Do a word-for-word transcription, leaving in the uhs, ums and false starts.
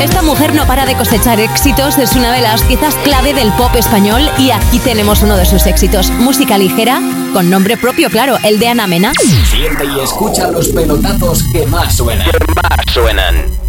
Esta mujer no para de cosechar éxitos, es una de las piezas clave del pop español y aquí tenemos uno de sus éxitos, música ligera, con nombre propio, claro, el de Ana Mena. Siente y escucha los pelotazos que más suenan. Que más suenan.